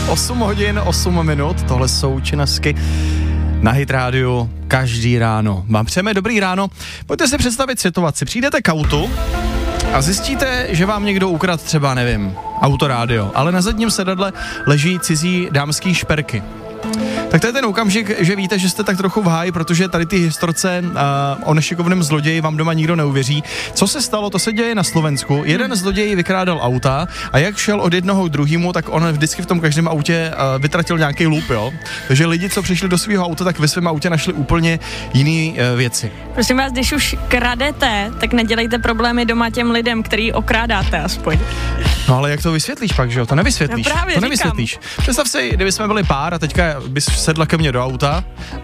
8 hodin, 8 minut, tohle jsou Činasky na Hit rádiu každý ráno. Vám přejeme dobrý ráno. Pojďte si představit situaci. Přijdete k autu a zjistíte, že vám někdo ukradl třeba, nevím, autorádio, ale na zadním sedadle leží cizí dámský šperky. Tak to je ten okamžik, že víte, že jste tak trochu v háji, protože tady ty historce o nešikovném zloději vám doma nikdo neuvěří. Co se stalo, to se děje na Slovensku. Jeden zloděj vykrádal auta a jak šel od jednoho k druhému, tak on vždycky v tom každém autě vytratil nějaký lup, jo. Takže lidi, co přišli do svého auta, tak ve svém autě našli úplně jiné věci. Prosím vás, když už kradete, tak nedělejte problémy doma těm lidem, který okrádáte aspoň. No ale jak to vysvětlíš pak, že jo? To nevysvětlíš. No to nevysvětlíš. Představ si, kdyby jsme byli pár a teďka bys sedla ke mně do auta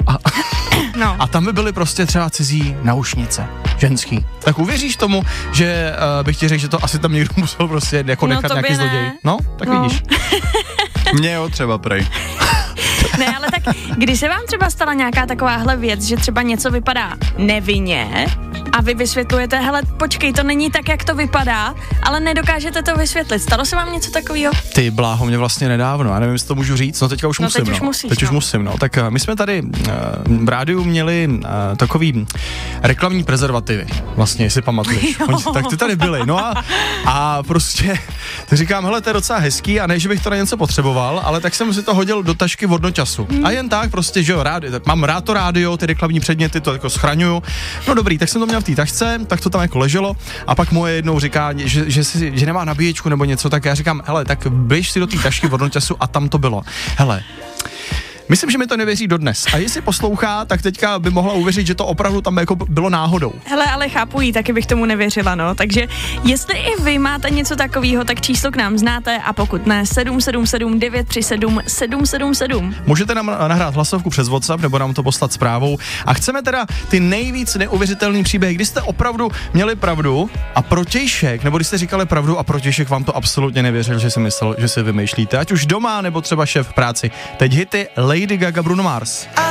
a tam by byly prostě třeba cizí naušnice, ženský. Tak uvěříš tomu, že bych ti řekl, že to asi tam někdo musel prostě jako nechat nějaký zloděj? No, tak vidíš. Mně jo, třeba prej. Ne, ale tak, když se vám třeba stala nějaká takováhle věc, že třeba něco vypadá nevinně a vy vysvětlujete, hele, počkej, to není tak, jak to vypadá, ale nedokážete to vysvětlit. Stalo se vám něco takového? Ty bláho, mě vlastně nedávno, já nevím, jestli to můžu říct, no teďka už musím, teď už musím. Tak my jsme tady v rádiu měli takový reklamní prezervativy, vlastně, jestli pamatuješ. Tak ty tady byly, no a prostě říkám, hele, to je docela hezký a ne, že bych to na něco potřeboval, ale tak jsem si to hodil do tašky vodnočasu. A jen tak prostě, že jo, mám rád to rádio, ty reklamní předměty, to jako schraňuju. No dobrý, tak jsem to měl v té tašce, tak to tam jako leželo a pak moje jednou říká, že nemá nabíječku nebo něco, tak já říkám, hele, tak běž si do té tašky vodnočasu a tam to bylo. Hele, myslím, že mi to nevěří dodnes. A jestli poslouchá, tak teďka by mohla uvěřit, že to opravdu tam jako bylo náhodou. Hele, ale chápu jí, taky bych tomu nevěřila, no. Takže jestli i vy máte něco takového, tak číslo k nám znáte a pokud ne, 777 937 777. Můžete nám nahrát hlasovku přes WhatsApp nebo nám to poslat zprávou. A chceme teda ty nejvíc neuvěřitelný příběhy, kdy jste opravdu měli pravdu a protějšek, nebo když jste říkali pravdu a protějšek vám to absolutně nevěřil, že si myslel, že si vymýšlíte, ať už doma nebo třeba šéf v práci. Teď hity Lady Gaga, Bruno Mars.